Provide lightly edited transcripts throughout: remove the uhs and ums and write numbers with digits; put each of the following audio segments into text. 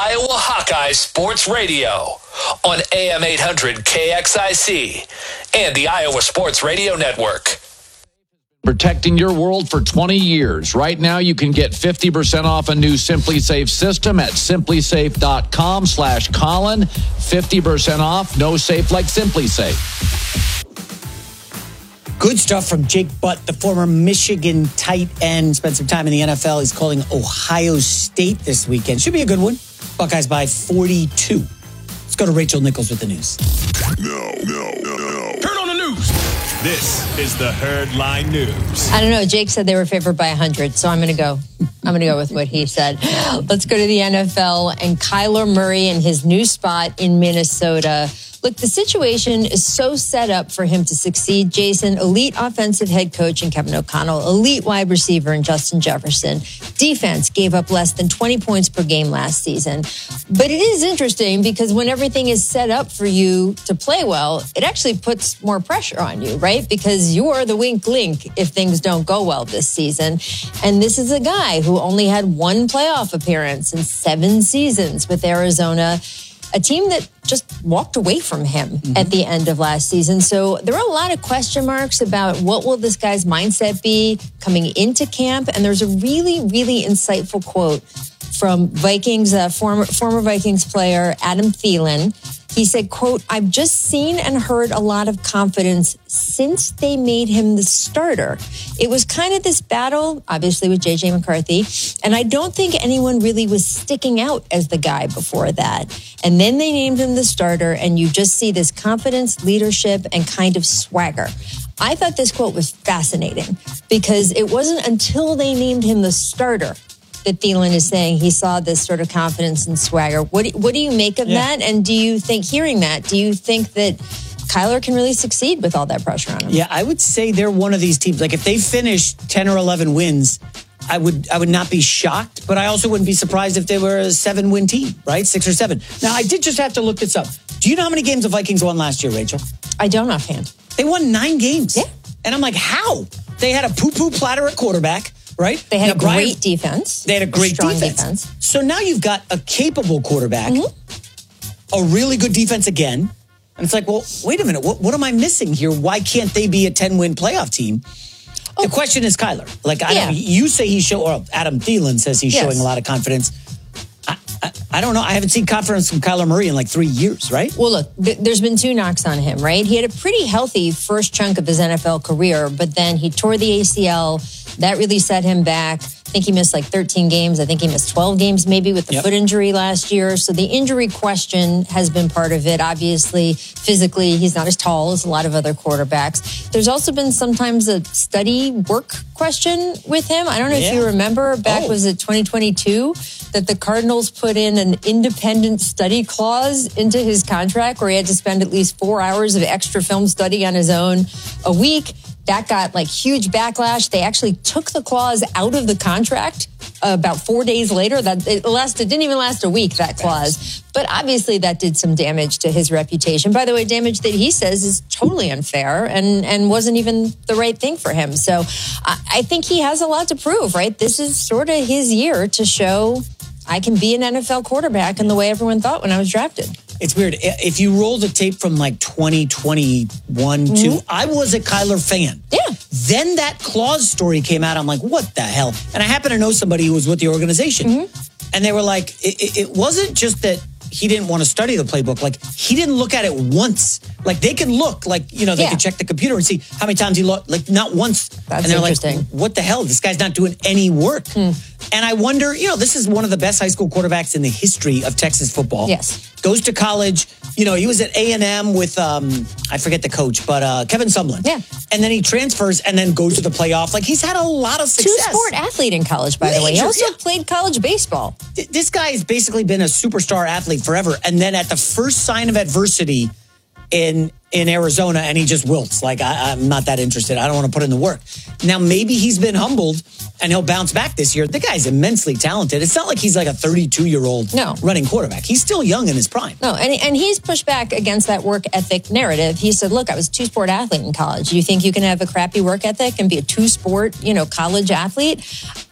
Iowa Hawkeye Sports Radio on AM 800 KXIC and the Iowa Sports Radio Network. Protecting your world for 20 years. Right now, you can get 50% off a new SimpliSafe system at simplisafe.com/Colin. 50% off, no safe like SimpliSafe. Good stuff from Jake Butt, the former Michigan tight end. Spent some time in the NFL. He's calling Ohio State this weekend. Should be a good one. Buckeyes by 42. Let's go to Rachel Nichols with the news. No. Turn on the news. This is the Herd Line News. I don't know. Jake said they were favored by 100, so I'm going to go with what he said. Let's go to the NFL and Kyler Murray and his new spot in Minnesota. Look, the situation is so set up for him to succeed. Jason, elite offensive head coach in Kevin O'Connell, elite wide receiver in Justin Jefferson. Defense gave up less than 20 points per game last season. But it is interesting because when everything is set up for you to play well, it actually puts more pressure on you, right? Because you're the weak link if things don't go well this season. And this is a guy who only had one playoff appearance in 7 seasons with Arizona. A team that just walked away from him at the end of last season. So there are a lot of question marks about what will this guy's mindset be coming into camp. And there's a really, really insightful quote from Vikings, former Vikings player Adam Thielen. He said, quote, "I've just seen and heard a lot of confidence since they made him the starter. It was kind of this battle, obviously, with J.J. McCarthy. And I don't think anyone really was sticking out as the guy before that. And then they named him the starter, and you just see this confidence, leadership, and kind of swagger." I thought this quote was fascinating because it wasn't until they named him the starter that Thielen is saying he saw this sort of confidence and swagger. What do you make of that? And do you think, hearing that, do you think that Kyler can really succeed with all that pressure on him? Yeah, I would say they're one of these teams. Like if they finish 10 or 11 wins, I would not be shocked, but I also wouldn't be surprised if they were a 7-win team, right? 6 or 7. Now, I did just have to look this up. Do you know how many games the Vikings won last year, Rachel? I don't offhand. They won 9 games. Yeah. And I'm like, how? They had a poo-poo platter at quarterback. Right? They had a great defense. They had a great defense. So now you've got a capable quarterback, a really good defense again. And it's like, well, wait a minute. What am I missing here? Why can't they be a 10-win playoff team? The question is Kyler. Like, you say or Adam Thielen says he's showing a lot of confidence. I don't know. I haven't seen confidence from Kyler Murray in like 3 years, right? Well, look, there's been 2 knocks on him, right? He had a pretty healthy first chunk of his NFL career, but then he tore the ACL. That really set him back. I think he missed like 13 games. I think he missed 12 games maybe with the foot injury last year. So the injury question has been part of it. Obviously, physically, he's not as tall as a lot of other quarterbacks. There's also been sometimes a study work question with him. I don't know if you remember was it 2022 that the Cardinals put in an independent study clause into his contract where he had to spend at least 4 hours of extra film study on his own a week. That got like huge backlash. They actually took the clause out of the contract about 4 days later. It didn't even last a week, that clause. But obviously that did some damage to his reputation. By the way, damage that he says is totally unfair and wasn't even the right thing for him. So I think he has a lot to prove, right? This is sort of his year to show I can be an NFL quarterback in the way everyone thought when I was drafted. It's weird. If you roll the tape from like 2021 to, I was a Kyler fan. Yeah. Then that clause story came out. I'm like, what the hell? And I happen to know somebody who was with the organization. And they were like, it wasn't just that he didn't want to study the playbook. Like, he didn't look at it once. Like, they can look, like, they can check the computer and see how many times he looked. Like, not once. That's and they're interesting. Like, what the hell? This guy's not doing any work. And I wonder, this is one of the best high school quarterbacks in the history of Texas football. Yes. Goes to college. He was at A&M with, I forget the coach, but Kevin Sumlin. Yeah. And then he transfers and then goes to the playoff. Like, he's had a lot of success. Two-sport athlete in college, by the way. He also played college baseball. This guy has basically been a superstar athlete forever. And then at the first sign of adversity in Arizona, and he just wilts. Like, I'm not that interested. I don't want to put in the work. Now, maybe he's been humbled and he'll bounce back this year. The guy's immensely talented. It's not like he's like a 32-year-old running quarterback. He's still young in his prime. No, and he's pushed back against that work ethic narrative. He said, look, I was a 2-sport athlete in college. You think you can have a crappy work ethic and be a 2-sport, college athlete?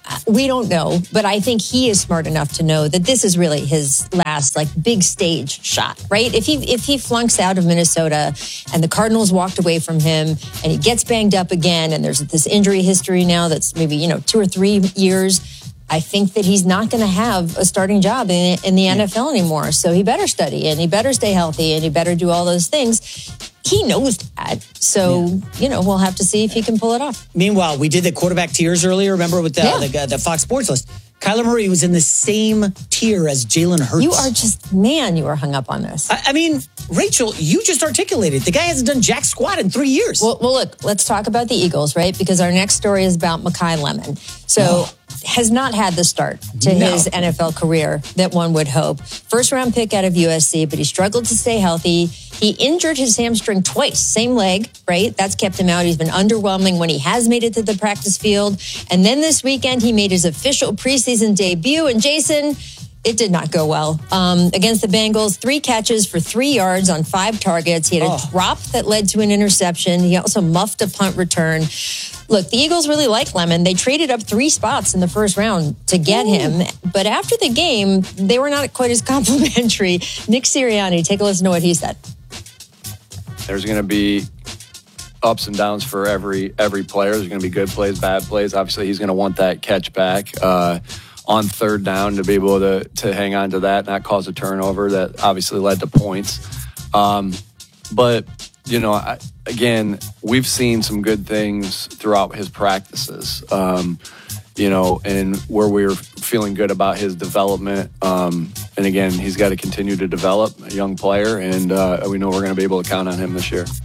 We don't know, but I think he is smart enough to know that this is really his last big stage shot, right? If he flunks out of Minnesota and the Cardinals walked away from him and he gets banged up again and there's this injury history now that's maybe 2 or 3 years, I think that he's not going to have a starting job in the NFL anymore. So he better study and he better stay healthy and he better do all those things. He knows that. So, we'll have to see if he can pull it off. Meanwhile, we did the quarterback tiers earlier. Remember with the Fox Sports list? Kyler Murray was in the same tier as Jalen Hurts. You are just, you are hung up on this. I mean, Rachel, you just articulated. The guy hasn't done jack squat in 3 years. Well, look, let's talk about the Eagles, right? Because our next story is about Mekhi Lemon. So has not had the start to his NFL career that one would hope. First round pick out of USC, but he struggled to stay healthy. He injured his hamstring twice, same leg, right? That's kept him out. He's been underwhelming when he has made it to the practice field. And then this weekend, he made his official preseason debut. And Jason, it did not go well. Against the Bengals, 3 catches for 3 yards on 5 targets. He had a drop that led to an interception. He also muffed a punt return. Look, the Eagles really like Lemon. They traded up 3 spots in the first round to get him. But after the game, they were not quite as complimentary. Nick Sirianni, take a listen to what he said. There's going to be ups and downs for every player. There's going to be good plays, bad plays. Obviously, he's going to want that catch back on third down to be able to hang on to that, not cause a turnover that obviously led to points. But, again, we've seen some good things throughout his practices, and where we're feeling good about his development. And again, he's got to continue to develop a young player, and we know we're going to be able to count on him this year.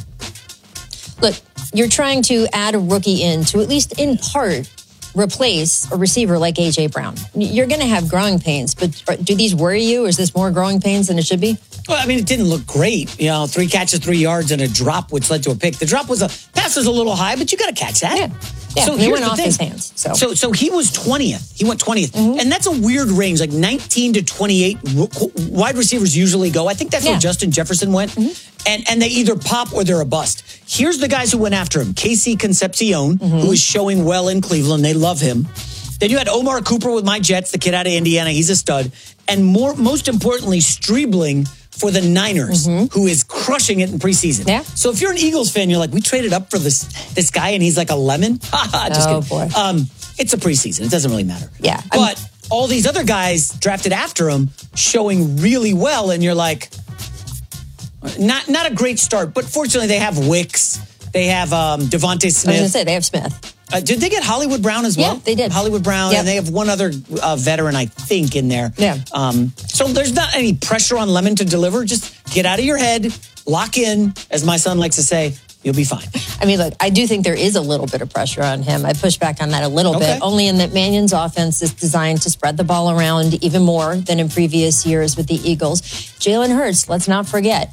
Look, you're trying to add a rookie in to at least in part replace a receiver like A.J. Brown. You're going to have growing pains, but do these worry you? Is this more growing pains than it should be? Well, I mean, it didn't look great. 3 catches, 3 yards, and a drop, which led to a pick. The drop pass was a little high, but you got to catch that. Yeah, so he went off his hands. So he was 20th. He went 20th. And that's a weird range, like 19 to 28 wide receivers usually go. I think that's where Justin Jefferson went. And they either pop or they're a bust. Here's the guys who went after him. Casey Concepcion, who is showing well in Cleveland. They love him. Then you had Omar Cooper with my Jets, the kid out of Indiana. He's a stud. And most importantly, Streebling for the Niners, who is crushing it in preseason. Yeah. So if you're an Eagles fan, you're like, we traded up for this guy and he's like a lemon? Just kidding. Boy. It's a preseason. It doesn't really matter. Yeah. But all these other guys drafted after him showing really well, and you're like, not a great start. But fortunately, they have Wicks. They have Devontae Smith. I was going to say, they have Smith. Did they get Hollywood Brown as well? Yeah, they did. Hollywood Brown, and they have one other veteran, I think, in there. Yeah. So there's not any pressure on Lemon to deliver. Just get out of your head, lock in, as my son likes to say. You'll be fine. I mean, look, I do think there is a little bit of pressure on him. I push back on that a little bit, only in that Mannion's offense is designed to spread the ball around even more than in previous years with the Eagles. Jalen Hurts, let's not forget,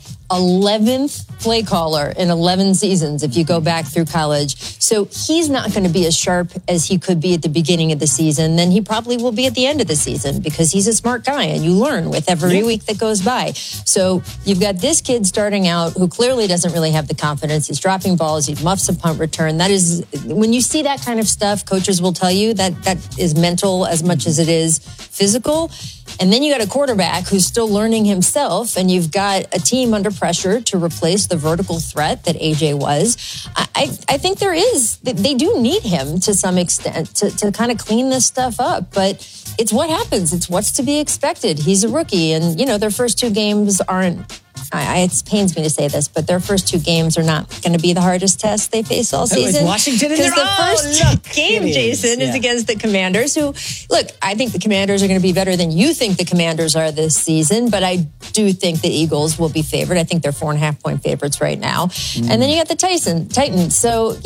11th play caller in 11 seasons if you go back through college. So he's not going to be as sharp as he could be at the beginning of the season. Then he probably will be at the end of the season because he's a smart guy and you learn with every week that goes by. So you've got this kid starting out who clearly doesn't really have the confidence. He's dropping balls. He muffs a punt return. That is, when you see that kind of stuff, coaches will tell you that is mental as much as it is physical. And then you got a quarterback who's still learning himself, and you've got a team under pressure to replace the vertical threat that AJ was. I think they do need him to some extent to kind of clean this stuff up, but it's what happens. It's what's to be expected. He's a rookie, and their first 2 games aren't. It pains me to say this, but their first 2 games are not going to be the hardest test they face all season. Washington in because there. the first game, Jason, is against the Commanders. Who, look, I think the Commanders are going to be better than you think the Commanders are this season, but I do think the Eagles will be favored. I think they're 4.5-point favorites right now, and then you got the Titans. So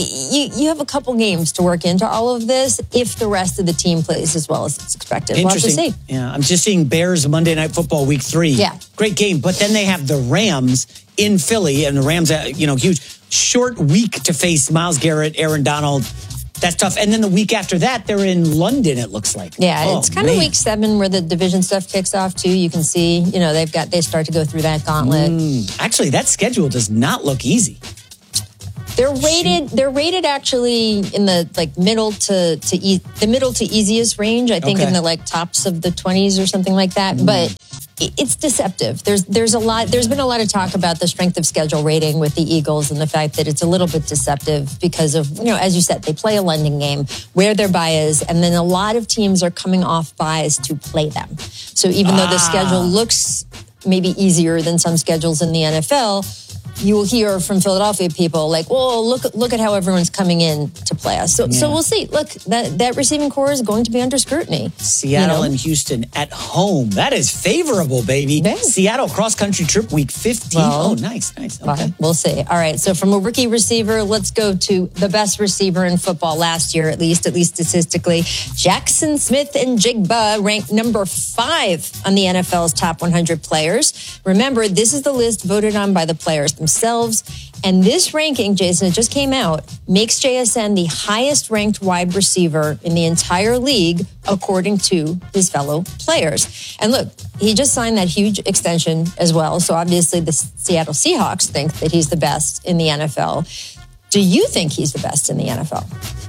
you have a couple games to work into all of this if the rest of the team plays as well as it's expected. We'll have to see. Yeah, I'm just seeing Bears Monday Night Football Week 3. Yeah, great game, but then they have the Rams in Philly, and the Rams, huge short week to face Myles Garrett, Aaron Donald. That's tough. And then the week after that, they're in London, it looks like. Yeah, it's kind of week 7 where the division stuff kicks off too. You can see, they start to go through that gauntlet. Actually, that schedule does not look easy. They're rated actually in the middle to easiest range. I think in the tops of the 20s or something like that. But it's deceptive. There's been a lot of talk about the strength of schedule rating with the Eagles and the fact that it's a little bit deceptive because of, as you said, they play a London game where their bye is, and then a lot of teams are coming off byes to play them. So even though the schedule looks maybe easier than some schedules in the NFL, you will hear from Philadelphia people look at how everyone's coming in to play us. So we'll see. Look, that receiving core is going to be under scrutiny. Seattle and Houston at home. That is favorable, baby. Yeah. Seattle cross-country trip week 15. Well, nice. Okay. We'll see. All right, so from a rookie receiver, let's go to the best receiver in football last year, at least statistically. Jackson Smith-Njigba ranked number 5 on the NFL's top 100 players. Remember, this is the list voted on by the players themselves. And this ranking, Jason, it just came out, makes JSN the highest ranked wide receiver in the entire league, according to his fellow players. And look, he just signed that huge extension as well. So obviously the Seattle Seahawks think that he's the best in the NFL. Do you think he's the best in the NFL?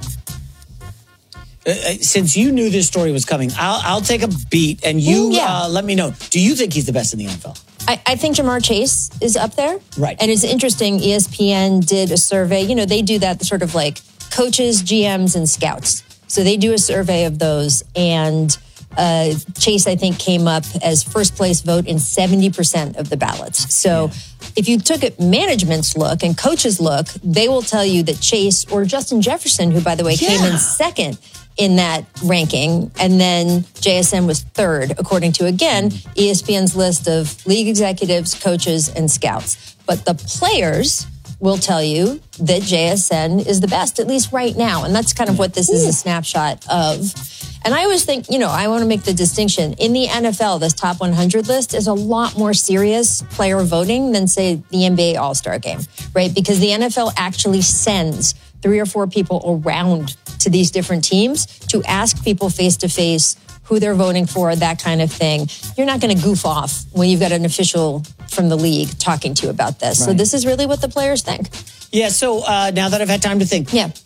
Since you knew this story was coming, I'll take a beat and you let me know. Do you think he's the best in the NFL? I think Jamar Chase is up there. Right. And it's interesting, ESPN did a survey. They do that sort of like coaches, GMs, and scouts. So they do a survey of those. And Chase, I think, came up as first place vote in 70% of the ballots. So if you took a management's look and coach's look, they will tell you that Chase or Justin Jefferson, who, by the way, came in second in that ranking, and then JSN was third, according to, again, ESPN's list of league executives, coaches, and scouts. But the players will tell you that JSN is the best, at least right now. And that's kind of what this is a snapshot of. And I always think, I want to make the distinction. In the NFL, this top 100 list is a lot more serious player voting than, say, the NBA All-Star game, right? Because the NFL actually sends 3 or 4 people around to these different teams to ask people face-to-face who they're voting for, that kind of thing. You're not going to goof off when you've got an official from the league talking to you about this. Right. So this is really what the players think. Yeah, so now that I've had time to think,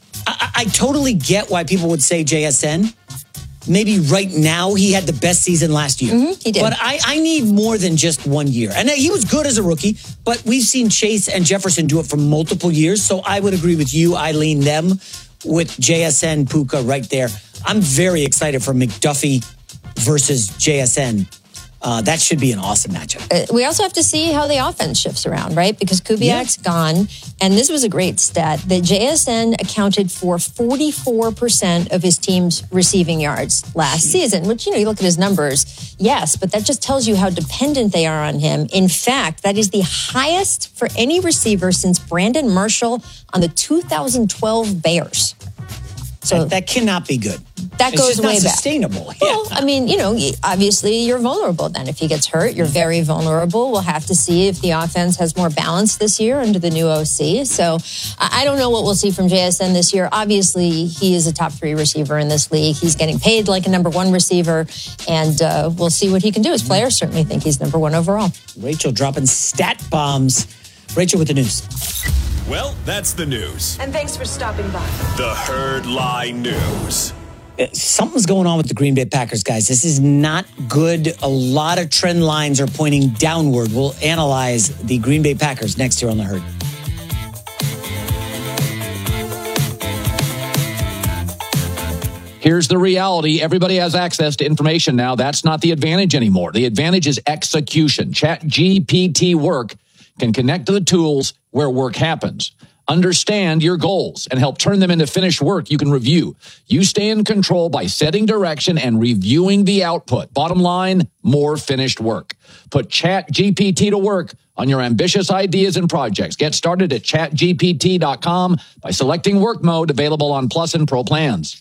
I totally get why people would say JSN. Maybe right now he had the best season last year. He did. But I need more than just 1 year. And he was good as a rookie, but we've seen Chase and Jefferson do it for multiple years. So I would agree with you. I lean them with JSN, Puka right there. I'm very excited for McDuffie versus JSN. That should be an awesome matchup. We also have to see how the offense shifts around, right? Because Kubiak's gone. And this was a great stat that JSN accounted for 44% of his team's receiving yards last season, which, you look at his numbers. Yes, but that just tells you how dependent they are on him. In fact, that is the highest for any receiver since Brandon Marshall on the 2012 Bears. So that cannot be good. That goes way back. Sustainable. Well, I mean, obviously you're vulnerable then. If he gets hurt, you're very vulnerable. We'll have to see if the offense has more balance this year under the new OC. So I don't know what we'll see from JSN this year. Obviously, he is a top 3 receiver in this league. He's getting paid like a number 1 receiver, and we'll see what he can do. His players certainly think he's number 1 overall. Rachel dropping stat bombs. Rachel with the news. Well, that's the news. And thanks for stopping by. The Herd Lie News. Something's going on with the Green Bay Packers, guys. This is not good. A lot of trend lines are pointing downward. We'll analyze the Green Bay Packers next here on The Herd. Here's the reality. Everybody has access to information now. That's not the advantage anymore. The advantage is execution. ChatGPT Work can connect to the tools where work happens. Understand your goals and help turn them into finished work you can review. You stay in control by setting direction and reviewing the output. Bottom line, more finished work. Put ChatGPT to work on your ambitious ideas and projects. Get started at chatgpt.com by selecting work mode, available on Plus and Pro plans.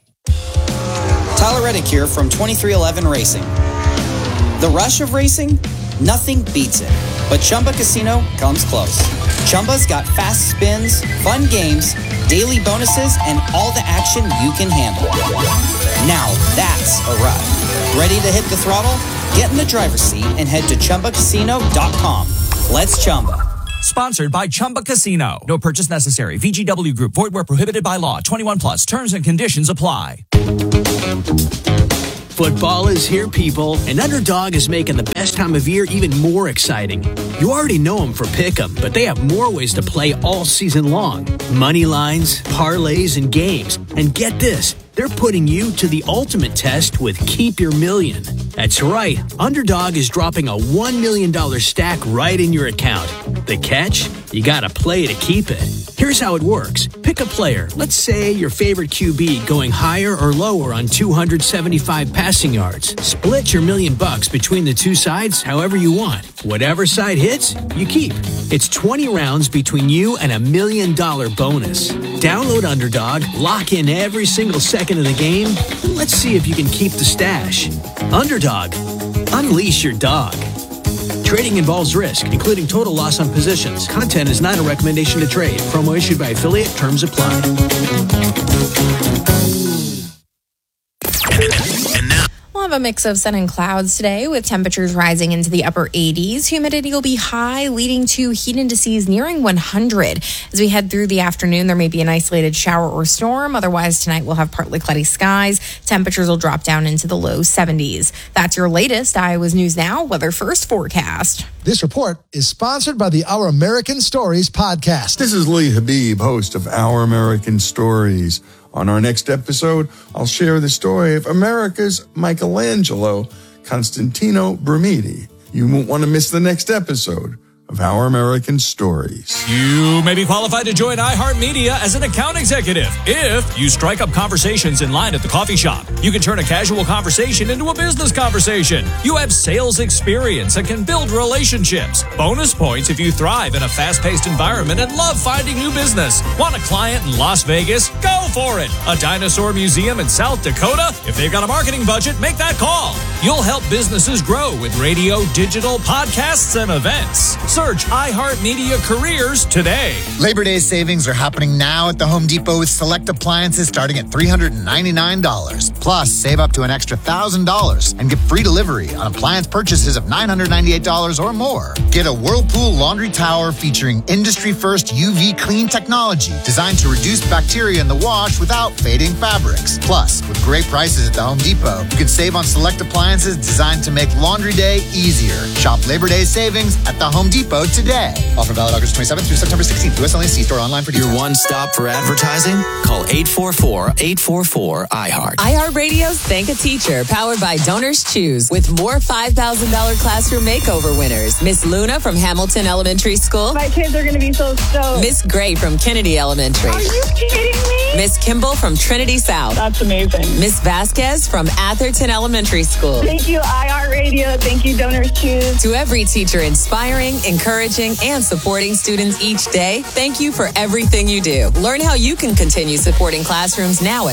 Tyler Reddick here from 2311 Racing. The rush of racing? Nothing beats it. But Chumba Casino comes close. Chumba's got fast spins, fun games, daily bonuses, and all the action you can handle. Now that's a ride. Ready to hit the throttle? Get in the driver's seat and head to ChumbaCasino.com. Let's Chumba. Sponsored by Chumba Casino. No purchase necessary. VGW Group. Void where prohibited by law. 21 plus. Terms and conditions apply. Football is here, people, and Underdog is making the best time of year even more exciting. You already know them for Pick'em, but they have more ways to play all season long. Money lines, parlays, and games. And get this, they're putting you to the ultimate test with Keep Your Million. That's right, Underdog is dropping a $1 million stack right in your account. The catch? You gotta play to keep it. Here's how it works. Pick a player, let's say your favorite QB, going higher or lower on 275 passing yards. Split your $1 million between the two sides however you want. Whatever side hits, you keep. It's 20 rounds between you and $1 million bonus. Download Underdog, lock in every single second of the game, and let's see if you can keep the stash. Underdog, unleash your dog. Trading involves risk, including total loss on positions. Content is not a recommendation to trade. Promo issued by affiliate. Terms apply. And now we'll have a mix of sun and clouds today with temperatures rising into the upper 80s. Humidity will be high, leading to heat indices nearing 100. As we head through the afternoon, there may be an isolated shower or storm. Otherwise, tonight we'll have partly cloudy skies. Temperatures will drop down into the low 70s. That's your latest Iowa's News Now Weather First forecast. This report is sponsored by the Our American Stories podcast. This is Lee Habib, host of Our American Stories. On our next episode, I'll share the story of America's Michelangelo, Constantino Brumidi. You won't want to miss the next episode of Our American Stories. You may be qualified to join iHeartMedia as an account executive if you strike up conversations in line at the coffee shop. You can turn a casual conversation into a business conversation. You have sales experience and can build relationships. Bonus points if you thrive in a fast-paced environment and love finding new business. Want a client in Las Vegas? Go for it. A dinosaur museum in South Dakota? If they've got a marketing budget, make that call. You'll help businesses grow with radio, digital, podcasts, and events. Search iHeartMedia Careers today. Labor Day savings are happening now at the Home Depot with select appliances starting at $399. Plus, save up to an extra $1,000 and get free delivery on appliance purchases of $998 or more. Get a Whirlpool laundry tower featuring industry-first UV clean technology designed to reduce bacteria in the wash without fading fabrics. Plus, with great prices at the Home Depot, you can save on select appliances designed to make laundry day easier. Shop Labor Day savings at the Home Depot today. Offer valid August 27th through September 16th. US only. See store online for details. Your one stop for advertising? Call 844-844-iHeart. iHeartRadio's Thank a Teacher, powered by Donors Choose, with more $5,000 classroom makeover winners. Miss Luna from Hamilton Elementary School. My kids are going to be so stoked. Miss Gray from Kennedy Elementary. Are you kidding me? Miss Kimball from Trinity South. That's amazing. Miss Vasquez from Atherton Elementary School. Thank you, iHeartRadio. Thank you, Donors Choose. To every teacher inspiring, encouraging, and supporting students each day, thank you for everything you do. Learn how you can continue supporting classrooms now at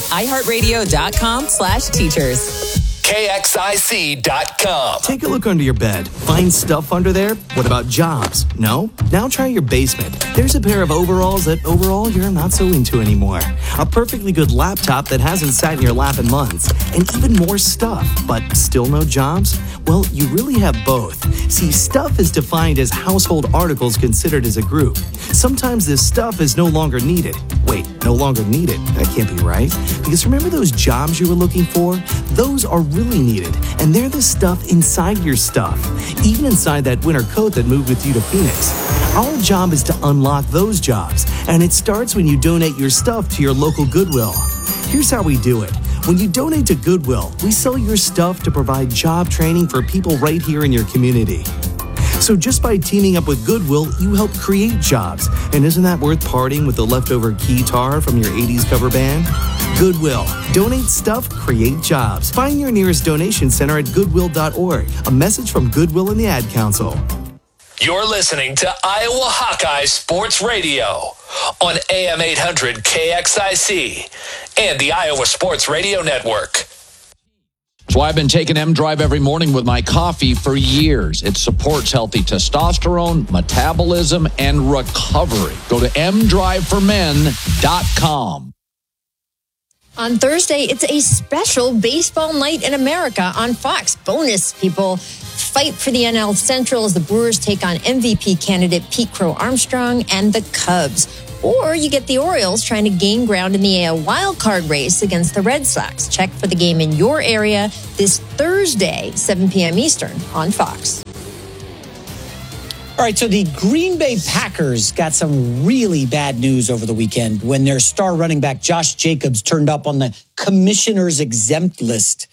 iHeartRadio.com/teachers. KXIC.com. Take a look under your bed. Find stuff under there? What about jobs? No? Now try your basement. There's a pair of overalls that overall you're not so into anymore. A perfectly good laptop that hasn't sat in your lap in months. And even more stuff, but still no jobs? Well, you really have both. See, stuff is defined as household articles considered as a group. Sometimes this stuff is no longer needed. Wait, no longer needed? That can't be right. Because remember those jobs you were looking for? Those are really needed, and they're the stuff inside your stuff, even inside that winter coat that moved with you to Phoenix. Our job is to unlock those jobs, and it starts when you donate your stuff to your local Goodwill. Here's how we do it. When you donate to Goodwill, we sell your stuff to provide job training for people right here in your community. So just by teaming up with Goodwill, you help create jobs. And isn't that worth parting with the leftover guitar from your 80s cover band? Goodwill. Donate stuff, create jobs. Find your nearest donation center at goodwill.org. A message from Goodwill and the Ad Council. You're listening to Iowa Hawkeye Sports Radio on AM 800 KXIC and the Iowa Sports Radio Network. So I've been taking M-Drive every morning with my coffee for years. It supports healthy testosterone, metabolism, and recovery. Go to mdriveformen.com. On Thursday, it's a special baseball night in America on Fox. Bonus, people. fight for the NL Central as the Brewers take on MVP candidate Pete Crow Armstrong and the Cubs. Or you get the Orioles trying to gain ground in the AL wildcard race against the Red Sox. Check for the game in your area this Thursday, 7 p.m. Eastern on Fox. All right, so the Green Bay Packers got some really bad news over the weekend when their star running back Josh Jacobs turned up on the commissioner's exempt list.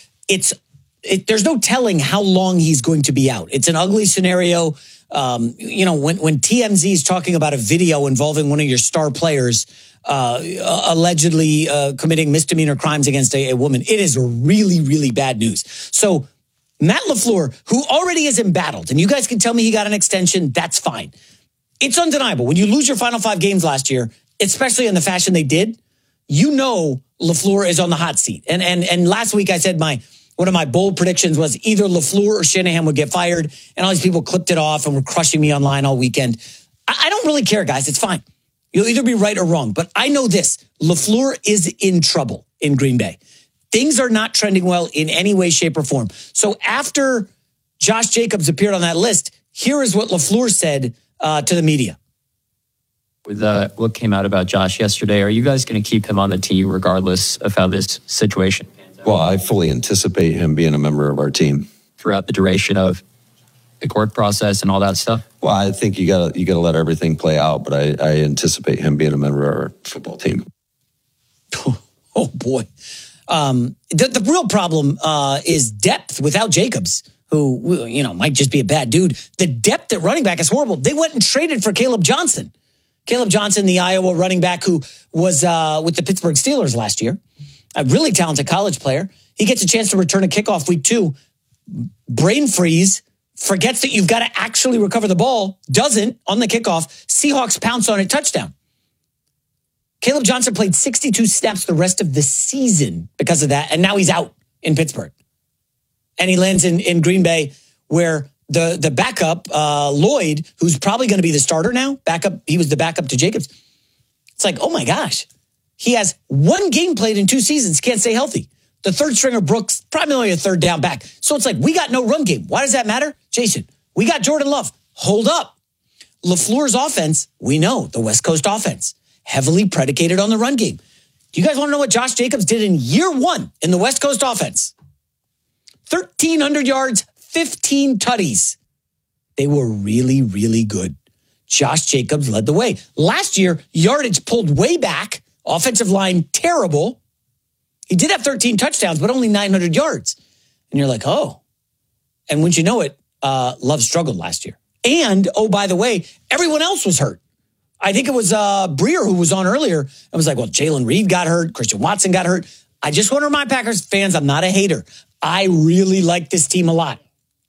There's no telling how long he's going to be out. It's an ugly scenario. When TMZ is talking about a video involving one of your star players allegedly committing misdemeanor crimes against a woman, it is really, really bad news. So Matt LaFleur, who already is embattled, and you guys can tell me he got an extension, that's fine. It's undeniable. When you lose your final 5 games last year, especially in the fashion they did, you know LaFleur is on the hot seat. And last week I said one of my bold predictions was either LaFleur or Shanahan would get fired, and all these people clipped it off and were crushing me online all weekend. I don't really care, guys. It's fine. You'll either be right or wrong. But I know this. LaFleur is in trouble in Green Bay. Things are not trending well in any way, shape, or form. So after Josh Jacobs appeared on that list, here is what LaFleur said to the media. With what came out about Josh yesterday, are you guys going to keep him on the team regardless of how this situation pans out? Well, I fully anticipate him being a member of our team throughout the duration of the court process and all that stuff? Well, I think you gotta let everything play out, but I anticipate him being a member of our football team. Oh boy. The real problem is depth without Jacobs, who, might just be a bad dude. The depth at running back is horrible. They went and traded for Caleb Johnson. Caleb Johnson, the Iowa running back who was with the Pittsburgh Steelers last year. A really talented college player. He gets a chance to return a kickoff week 2. Brain freeze. Forgets that you've got to actually recover the ball. Doesn't on the kickoff. Seahawks pounce on it. Touchdown. Caleb Johnson played 62 snaps the rest of the season because of that. And now he's out in Pittsburgh. And he lands in Green Bay where the backup, Lloyd, who's probably going to be the starter now, he was the backup to Jacobs. It's like, oh my gosh. He has 1 game played in 2 seasons, can't stay healthy. The third stringer, Brooks, probably only a third down back. So it's like, we got no run game. Why does that matter? Jason, we got Jordan Love. Hold up. LaFleur's offense, we know, the West Coast offense, heavily predicated on the run game. Do you guys want to know what Josh Jacobs did in year 1 in the West Coast offense? 1,300 yards, 15 tutties. They were really, really good. Josh Jacobs led the way. Last year, yardage pulled way back. Offensive line, terrible. He did have 13 touchdowns, but only 900 yards. And you're like, oh. And wouldn't you know it, Love struggled last year. And, oh, by the way, everyone else was hurt. I think it was Breer who was on earlier and was like, well, Jalen Reed got hurt. Christian Watson got hurt. I just want to remind Packers fans, I'm not a hater. I really like this team a lot.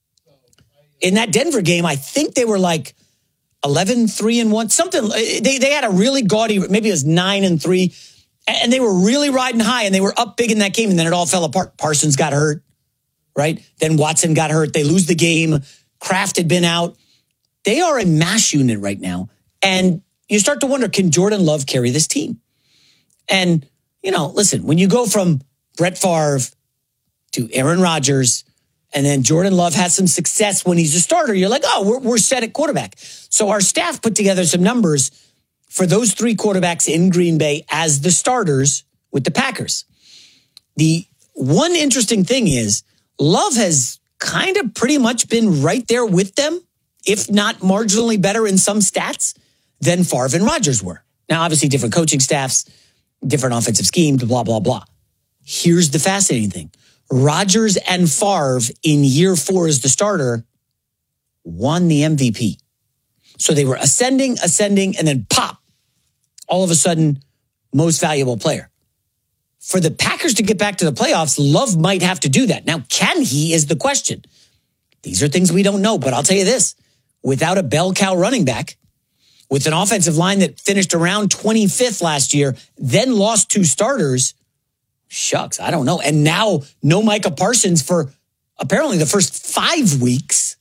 In that Denver game, I think they were like 11-3-1, something. They had a really gaudy, maybe it was 9-3. And they were really riding high, and they were up big in that game, and then it all fell apart. Parsons got hurt, right? Then Watson got hurt. They lose the game. Kraft had been out. They are a mash unit right now. And you start to wonder, can Jordan Love carry this team? And, listen, when you go from Brett Favre to Aaron Rodgers, and then Jordan Love has some success when he's a starter, you're like, oh, we're set at quarterback. So our staff put together some numbers for those 3 quarterbacks in Green Bay as the starters with the Packers. The one interesting thing is Love has kind of pretty much been right there with them, if not marginally better in some stats than Favre and Rodgers were. Now, obviously, different coaching staffs, different offensive schemes, blah, blah, blah. Here's the fascinating thing. Rodgers and Favre in year 4 as the starter won the MVP. So they were ascending, and then pop. All of a sudden, most valuable player. For the Packers to get back to the playoffs, Love might have to do that. Now, can he is the question. These are things we don't know, but I'll tell you this. Without a bell cow running back, with an offensive line that finished around 25th last year, then lost 2 starters, shucks, I don't know. And now no Micah Parsons for apparently the first 5 weeks.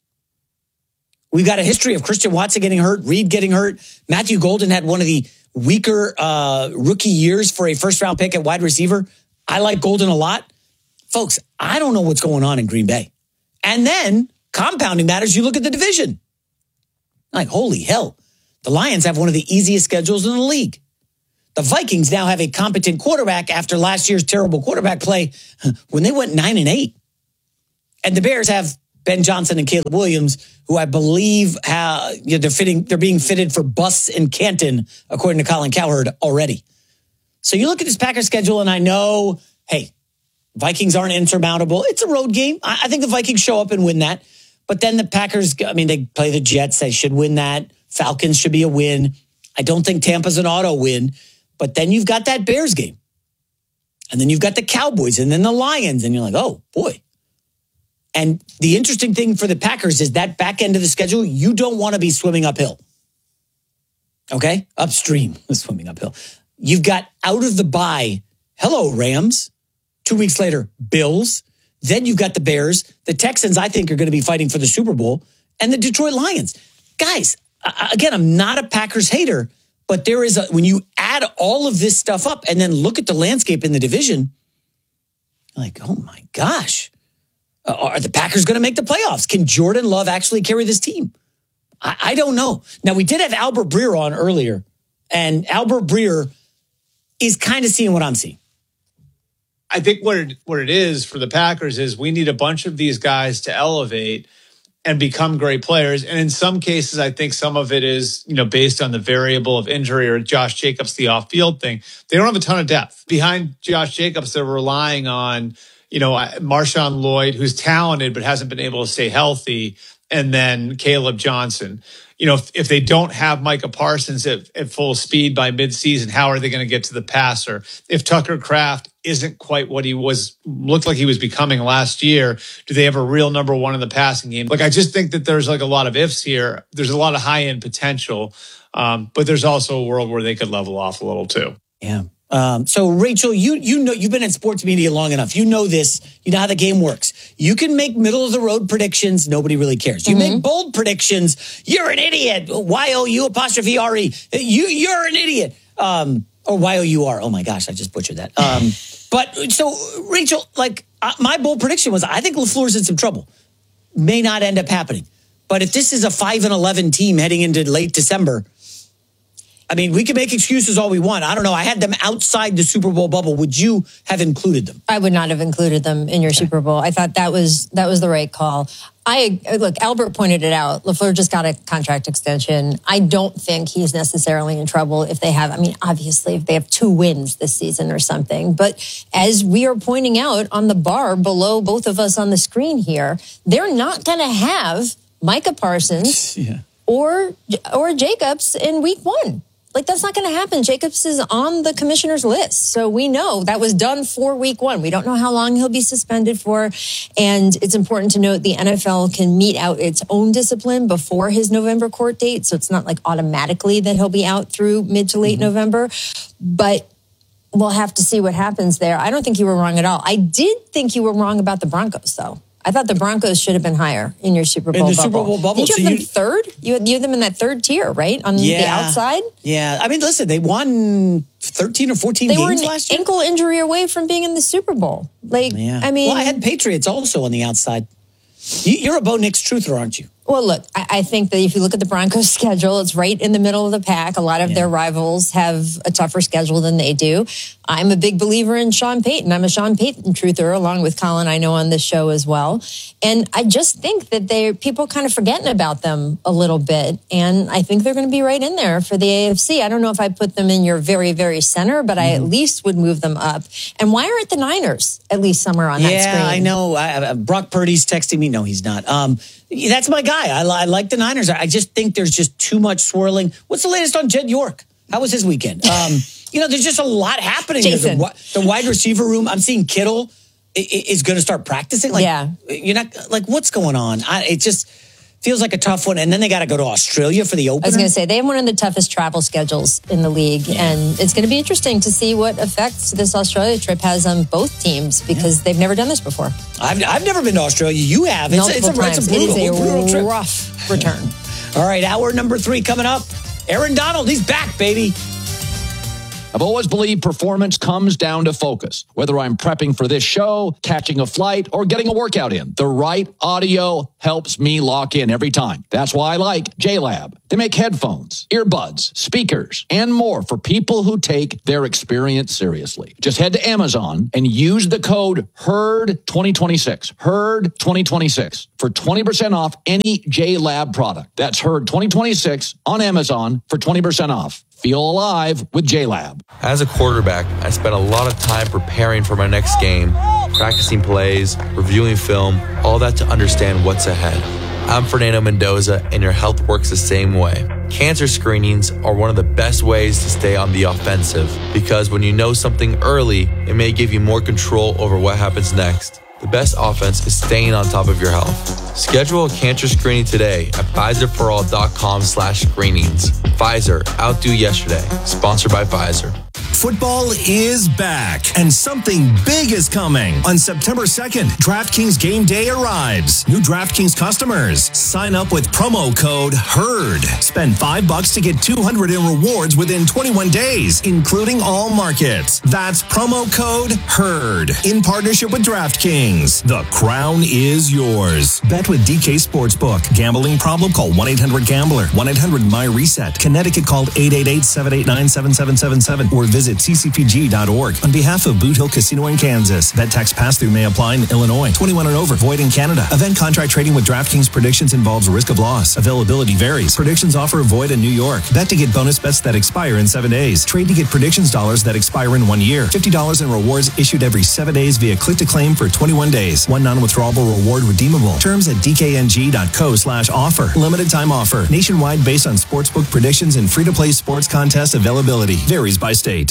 We've got a history of Christian Watson getting hurt, Reed getting hurt. Matthew Golden had one of the weaker rookie years for a first-round pick at wide receiver. I like Golden a lot. Folks, I don't know what's going on in Green Bay. And then, compounding matters, you look at the division. Like, holy hell, the Lions have one of the easiest schedules in the league. The Vikings now have a competent quarterback after last year's terrible quarterback play when they went 9-8. And the Bears have Ben Johnson and Caleb Williams, who I believe they're being fitted for busts in Canton, according to Colin Cowherd already. So you look at this Packers schedule, and I know, hey, Vikings aren't insurmountable. It's a road game. I think the Vikings show up and win that. But then the Packers, they play the Jets. They should win that. Falcons should be a win. I don't think Tampa's an auto win. But then you've got that Bears game. And then you've got the Cowboys and then the Lions. And you're like, oh, boy. And the interesting thing for the Packers is that back end of the schedule, you don't want to be swimming uphill. Okay? Upstream, swimming uphill. You've got out of the bye, hello, Rams. 2 weeks later, Bills. Then you've got the Bears. The Texans, I think, are going to be fighting for the Super Bowl. And the Detroit Lions. Guys, again, I'm not a Packers hater, but there is when you add all of this stuff up and then look at the landscape in the division, like, oh my gosh, are the Packers going to make the playoffs? Can Jordan Love actually carry this team? I don't know. Now, we did have Albert Breer on earlier, and Albert Breer is kind of seeing what I'm seeing. I think what it is for the Packers is we need a bunch of these guys to elevate and become great players. And in some cases, I think some of it is, based on the variable of injury or Josh Jacobs, the off-field thing. They don't have a ton of depth. Behind Josh Jacobs, they're relying on, Marshawn Lloyd, who's talented but hasn't been able to stay healthy, and then Caleb Johnson. If they don't have Micah Parsons at full speed by midseason, how are they going to get to the passer? If Tucker Kraft isn't quite what he looked like he was becoming last year, do they have a real number one in the passing game? I just think that there's a lot of ifs here. There's a lot of high-end potential, but there's also a world where they could level off a little too. Yeah. So Rachel, you know, you've been in sports media long enough. You know this. You know how the game works. You can make middle of the road predictions. Nobody really cares. You make bold predictions. You're an idiot. Y-O-U''RE. You're an idiot. Or Y-O-U-R. Oh my gosh, I just butchered that. But so Rachel, my bold prediction was I think LaFleur's in some trouble. May not end up happening. But if this is a 5-11 team heading into late December, I mean, we can make excuses all we want. I don't know. I had them outside the Super Bowl bubble. Would you have included them? I would not have included them in your Super Bowl. I thought that was the right call. Look, Albert pointed it out. LaFleur just got a contract extension. I don't think he's necessarily in trouble if they have, obviously, if they have 2 wins this season or something. But as we are pointing out on the bar below both of us on the screen here, they're not going to have Micah Parsons or Jacobs in week 1. That's not going to happen. Jacobs is on the commissioner's list. So we know that was done for week 1. We don't know how long he'll be suspended for. And it's important to note the NFL can mete out its own discipline before his November court date. So it's not automatically that he'll be out through mid to late November. But we'll have to see what happens there. I don't think you were wrong at all. I did think you were wrong about the Broncos, though. I thought the Broncos should have been higher in your Super Bowl bubble. Super Bowl bubble. Did you have them third? You had them in that third tier, right? On the outside? Yeah. Listen, they won 13 or 14 games last year. They were an ankle injury away from being in the Super Bowl. I had Patriots also on the outside. You're a Bo Nix truther, aren't you? Well, look, I think that if you look at the Broncos' schedule, it's right in the middle of the pack. A lot of their rivals have a tougher schedule than they do. I'm a big believer in Sean Payton. I'm a Sean Payton truther, along with Colin, I know, on this show as well. And I just think that people kind of forgetting about them a little bit. And I think they're going to be right in there for the AFC. I don't know if I put them in your very, very center, but I at least would move them up. And why aren't the Niners at least somewhere on that screen? Yeah, I know. Brock Purdy's texting me. No, he's not. That's my guy. I like the Niners. I just think there's just too much swirling. What's the latest on Jed York? How was his weekend? There's just a lot happening. The wide receiver room. I'm seeing Kittle is going to start practicing. You're not what's going on? It just feels like a tough one. And then they got to go to Australia for the opener. I was going to say, they have one of the toughest travel schedules in the league. And it's going to be interesting to see what effects this Australia trip has on both teams because they've never done this before. I've never been to Australia. You have. It's a brutal trip. Rough return. All right, hour number 3 coming up. Aaron Donald, he's back, baby. I've always believed performance comes down to focus. Whether I'm prepping for this show, catching a flight, or getting a workout in, the right audio helps me lock in every time. That's why I like JLab. They make headphones, earbuds, speakers, and more for people who take their experience seriously. Just head to Amazon and use the code HERD2026, HERD2026, for 20% off any JLab product. That's HERD2026 on Amazon for 20% off. Feel alive with JLab. As a quarterback, I spent a lot of time preparing for my next game, practicing plays, reviewing film, all that to understand what's ahead. I'm Fernando Mendoza, and your health works the same way. Cancer screenings are one of the best ways to stay on the offensive, because when you know something early, it may give you more control over what happens next. The best offense is staying on top of your health. Schedule a cancer screening today at PfizerForAll.com/screenings. Pfizer, outdo yesterday. Sponsored by Pfizer. Football is back, and something big is coming. On September 2nd, DraftKings Game Day arrives. New DraftKings customers, sign up with promo code HERD. Spend $5 to get $200 in rewards within 21 days, including all markets. That's promo code HERD. In partnership with DraftKings, the crown is yours. Bet with DK Sportsbook. Gambling problem? Call 1-800-GAMBLER. 1-800-MY-RESET. Connecticut, called 888-789-7777 or visit ccpg.org. On behalf of Boot Hill Casino in Kansas, bet tax pass-through may apply in Illinois. 21 and over. Void in Canada. Event contract trading with DraftKings predictions involves risk of loss. Availability varies. Predictions offer void in New York. Bet to get bonus bets that expire in 7 days. Trade to get predictions dollars that expire in 1 year. $50 in rewards issued every 7 days via click-to-claim for 21 days. One non-withdrawable reward redeemable. Terms at dkng.co/offer. Limited time offer. Nationwide based on sportsbook predictions and free-to-play sports contest availability. Varies by state.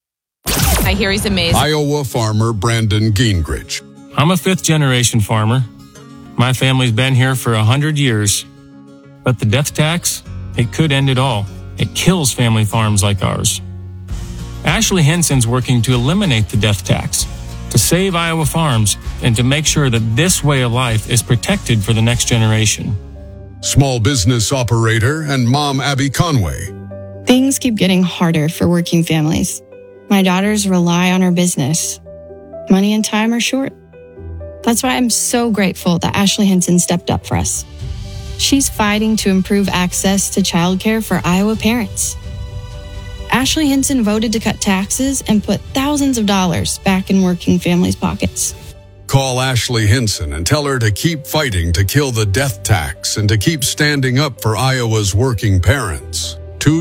I hear he's amazing. Iowa farmer Brandon Gingrich. I'm a fifth-generation farmer. My family's been here for 100 years. But the death tax, it could end it all. It kills family farms like ours. Ashley Henson's working to eliminate the death tax, to save Iowa farms, and to make sure that this way of life is protected for the next generation. Small business operator and mom Abby Conway. Things keep getting harder for working families. My daughters rely on our business. Money and time are short. That's why I'm so grateful that Ashley Henson stepped up for us. She's fighting to improve access to childcare for Iowa parents. Ashley Henson voted to cut taxes and put thousands of dollars back in working families' pockets. Call Ashley Henson and tell her to keep fighting to kill the death tax and to keep standing up for Iowa's working parents.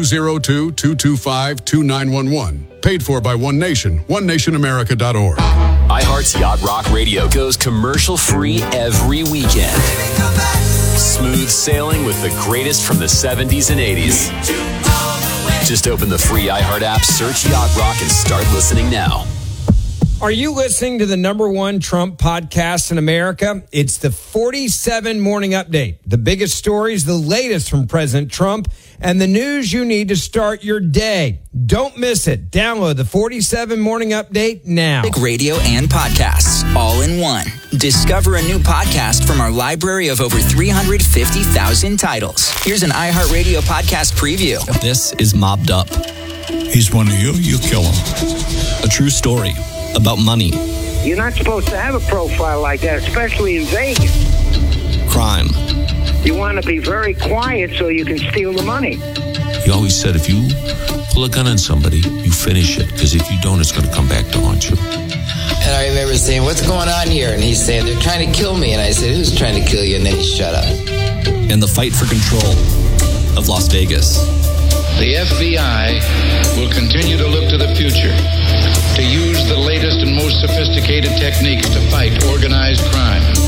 202-225-2911. Paid for by One Nation, OneNationAmerica.org. iHeart's Yacht Rock Radio goes commercial-free every weekend. Smooth sailing with the greatest from the 70s and 80s. Just open the free iHeart app, search Yacht Rock, and start listening now. Are you listening to the #1 Trump podcast in America? It's the 47 Morning Update. The biggest stories, the latest from President Trump, and the news you need to start your day. Don't miss it. Download the 47 Morning Update now. Radio and podcasts, all in one. Discover a new podcast from our library of over 350,000 titles. Here's an iHeartRadio podcast preview. This is Mobbed Up. He's one of you, you kill him. A true story about money. You're not supposed to have a profile like that, especially in Vegas. Crime. You want to be very quiet so you can steal the money. He always said if you pull a gun on somebody, you finish it, because if you don't, it's going to come back to haunt you. And I remember saying, what's going on here? And he's saying, they're trying to kill me. And I said, who's trying to kill you? And then he shut up. And the fight for control of Las Vegas. The FBI will continue to look to the future to use the latest and most sophisticated techniques to fight organized crime.